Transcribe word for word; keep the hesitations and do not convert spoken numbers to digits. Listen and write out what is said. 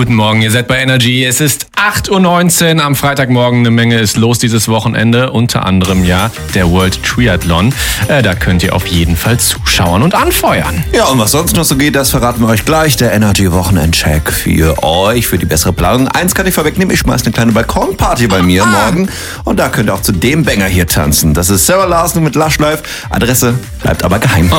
Guten Morgen, ihr seid bei Energy. Es ist acht Uhr neunzehn am Freitagmorgen. Eine Menge ist los dieses Wochenende. Unter anderem ja der World Triathlon. Äh, da könnt ihr auf jeden Fall zuschauen und anfeuern. Ja, und was sonst noch so geht, das verraten wir euch gleich. Der Energy Wochenendcheck für euch, für die bessere Planung. Eins kann ich vorwegnehmen, ich schmeiß eine kleine Balkonparty bei mir ah. morgen. Und da könnt ihr auch zu dem Banger hier tanzen. Das ist Sarah Larson mit Lush Life. Adresse bleibt aber geheim.